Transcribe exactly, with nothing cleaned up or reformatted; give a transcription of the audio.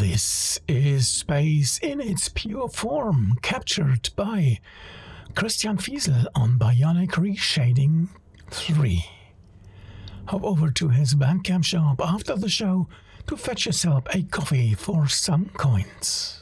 This is space in its pure form, captured by Christian Fiesel on Bionic Reshading three. Hop over to his Bandcamp shop after the show to fetch yourself a coffee for some coins.